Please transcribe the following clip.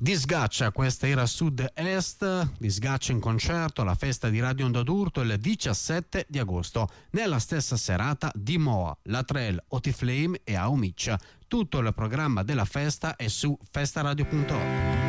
Disgaccia, questa era Sud-Est, Disgaccia in concerto alla festa di Radio Onda d'Urto il 17 di agosto. Nella stessa serata di Moa, Latrell, Otiflame e Aumiccia. Tutto il programma della festa è su festaradio.org.